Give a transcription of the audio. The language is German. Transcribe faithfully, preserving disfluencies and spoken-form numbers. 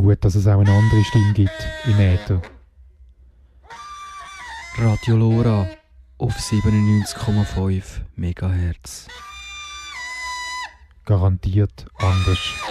gut, dass es auch eine andere Stimme gibt im Äther. Radio Lora auf siebenundneunzig Komma fünf Megahertz. Garantiert anders.